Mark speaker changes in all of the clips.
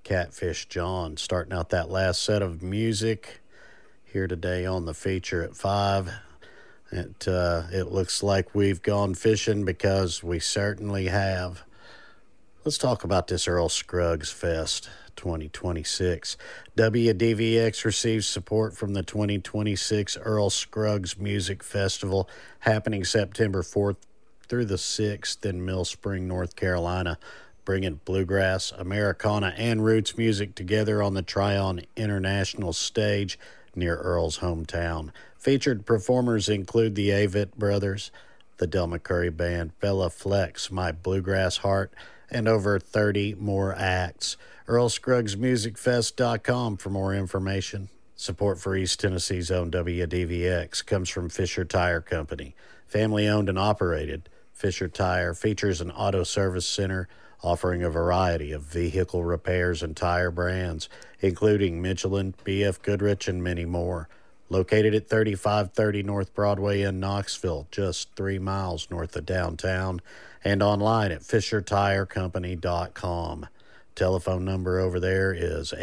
Speaker 1: Catfish John, starting out that last set of music here today on the feature at 5. It looks like we've gone fishing because we certainly have. Let's talk about this Earl Scruggs Fest 2026. WDVX receives support from the 2026 Earl Scruggs Music Festival happening September 4th through the 6th in Mill Spring, North Carolina, bringing bluegrass, Americana, and roots music together on the Tryon International stage near Earl's hometown. Featured performers include the Avett Brothers, the Del McCurry Band, Bella Flex, My Bluegrass Heart, and over 30 more acts. EarlScruggsMusicFest.com for more information. Support for East Tennessee's own WDVX comes from Fisher Tire Company. Family owned and operated, Fisher Tire features an auto service center offering a variety of vehicle repairs and tire brands, including Michelin, BF Goodrich, and many more. Located at 3530 North Broadway in Knoxville, just 3 miles north of downtown, and online at FisherTireCompany.com. Telephone number over there is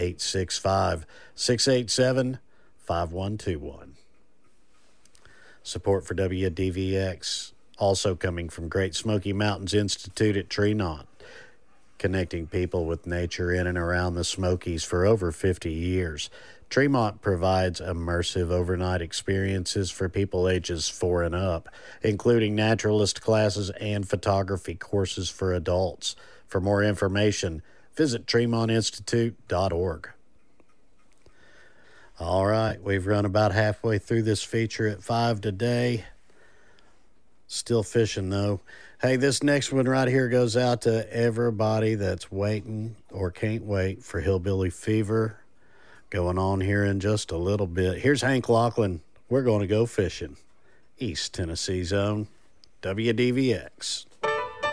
Speaker 1: 865-687-5121. Support for WDVX also coming from Great Smoky Mountains Institute at Treenault, connecting people with nature in and around the Smokies for over 50 years. Tremont provides immersive overnight experiences for people ages 4 and up, including naturalist classes and photography courses for adults. For more information, visit TremontInstitute.org. All right, we've run about halfway through this feature at 5 today. Still fishing, though. Hey, this next one right here goes out to everybody that's waiting or can't wait for Hillbilly Fever going on here in just a little bit. Here's Hank Lachlan. We're going to go fishing. East Tennessee's own WDVX.